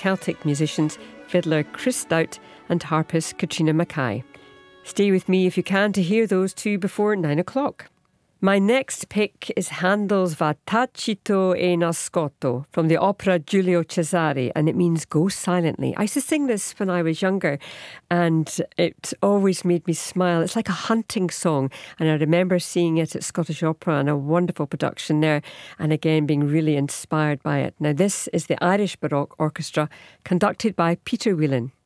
Celtic musicians, fiddler Chris Stout and harpist Katrina Mackay. Stay with me if you can to hear those two before 9 o'clock. My next pick is Handel's Va tacito e nascosto from the opera Giulio Cesare, and it means go silently. I used to sing this when I was younger and it always made me smile. It's like a hunting song, and I remember seeing it at Scottish Opera and a wonderful production there, and again being really inspired by it. Now this is the Irish Baroque Orchestra conducted by Peter Whelan.